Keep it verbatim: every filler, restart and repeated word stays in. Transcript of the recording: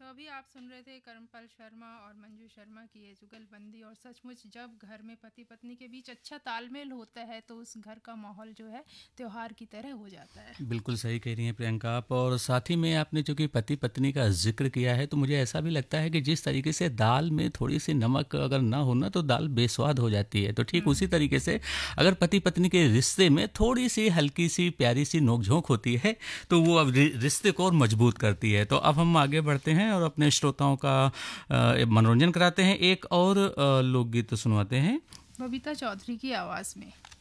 अभी आप सुन रहे थे कर्मपाल शर्मा और मंजू शर्मा की ये जुगलबंदी। और सचमुच जब घर में पति पत्नी के बीच अच्छा तालमेल होता है तो उस घर का माहौल जो है त्योहार की तरह हो जाता है। बिल्कुल सही कह रही हैं प्रियंका आप। और साथ ही में आपने चूंकि पति पत्नी का जिक्र किया है तो मुझे ऐसा भी लगता है कि जिस तरीके से दाल में थोड़ी सी नमक अगर ना हो ना तो दाल बेस्वाद हो जाती है, तो ठीक उसी तरीके से अगर पति पत्नी के रिश्ते में थोड़ी सी हल्की सी प्यारी सी नोकझोंक होती है तो वो अब रि- रिश्ते को और मजबूत करती है। तो अब हम आगे बढ़ते हैं और अपने श्रोताओं का अ, मनोरंजन कराते हैं। एक और अ, लोकगीत सुनवाते हैं। बबीता चौधरी की आवाज़ में।